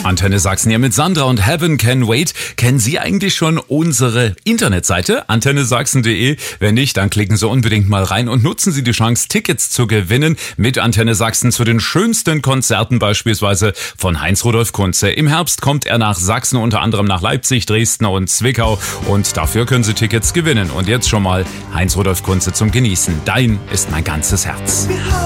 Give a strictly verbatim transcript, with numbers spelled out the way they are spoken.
Antenne Sachsen hier mit Sandra und Heaven Can Wait. Kennen Sie eigentlich schon unsere Internetseite antenne sachsen punkt de? Wenn nicht, dann klicken Sie unbedingt mal rein und nutzen Sie die Chance, Tickets zu gewinnen mit Antenne Sachsen zu den schönsten Konzerten, beispielsweise von Heinz-Rudolf Kunze. Im Herbst kommt er nach Sachsen, unter anderem nach Leipzig, Dresden und Zwickau, und dafür können Sie Tickets gewinnen. Und jetzt schon mal Heinz-Rudolf Kunze zum Genießen. Dein ist mein ganzes Herz.